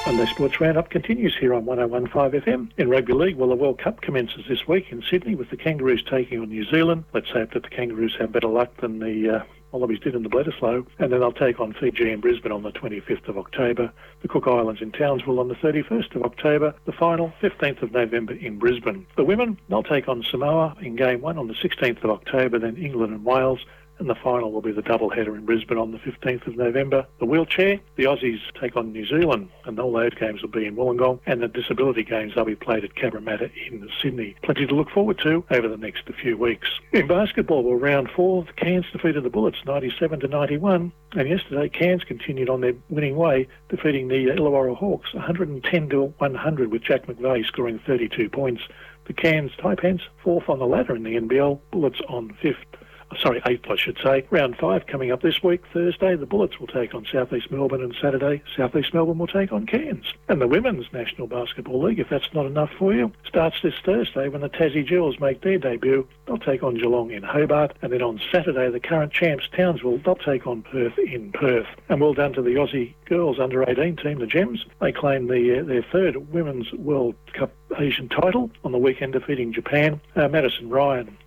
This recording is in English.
Monday Sports Roundup continues here on 101.5 FM. In Rugby League, well, the World Cup commences this week in Sydney with the Kangaroos taking on New Zealand. Let's hope that the Kangaroos have better luck than the Wallabies did in the Bledisloe. And then they'll take on Fiji in Brisbane on the 25th of October, the Cook Islands in Townsville on the 31st of October, the final 15th of November in Brisbane. The women, they'll take on Samoa in Game 1 on the 16th of October, then England and Wales. And the final will be the doubleheader in Brisbane on the 15th of November. The wheelchair, the Aussies take on New Zealand, and all those games will be in Wollongong, and the disability games they'll be played at Cabramatta in Sydney. Plenty to look forward to over the next few weeks. In basketball, well, round 4, the Cairns defeated the Bullets 97-91, and yesterday Cairns continued on their winning way, defeating the Illawarra Hawks 110-100 with Jack McVeigh scoring 32 points. The Cairns Taipans 4th on the ladder in the NBL, Bullets on 8th, I should say. Round 5 coming up this week, Thursday. The Bullets will take on South East Melbourne, and Saturday, South East Melbourne will take on Cairns. And the Women's National Basketball League, if that's not enough for you, starts this Thursday when the Tassie Jewels make their debut. They'll take on Geelong in Hobart, and then on Saturday, the current champs Townsville, they'll take on Perth in Perth. And well done to the Aussie girls under-18 team, the Gems. They claim their third Women's World Cup Asian title on the weekend, defeating Japan. Madison Ryan